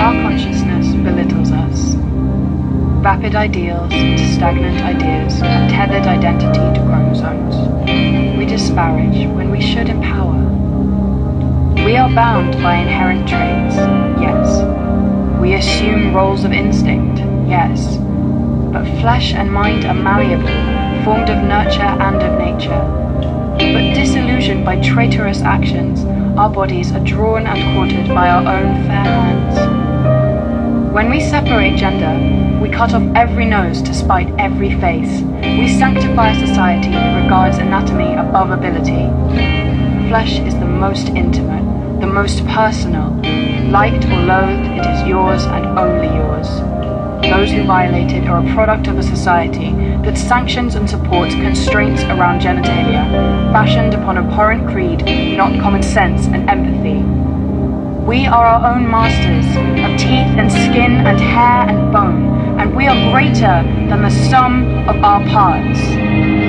Our consciousness belittles us. Vapid ideals to stagnant ideas and tethered identity to chromosomes. We disparage when we should empower. We are bound by inherent traits, yes. We assume roles of instinct, yes. But flesh and mind are malleable, formed of nurture and of nature. But disillusioned by traitorous actions, our bodies are drawn and quartered by our own fair hands. When we separate gender, we cut off every nose to spite every face. We sanctify a society that regards anatomy above ability. Flesh is the most intimate, the most personal. Liked or loathed, it is yours and only yours. Those who violate it are a product of a society that sanctions and supports constraints around genitalia, fashioned upon abhorrent creed, not common sense and empathy. We are our own masters of teeth and skin and hair and bone, and we are greater than the sum of our parts.